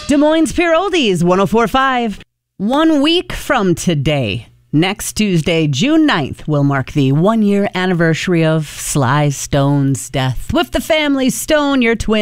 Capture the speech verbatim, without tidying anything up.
Des Moines Pure Oldies, one oh four point five. One week from today, next Tuesday, June ninth, will mark the one-year anniversary of Sly Stone's death. With the family, Stone, your twin.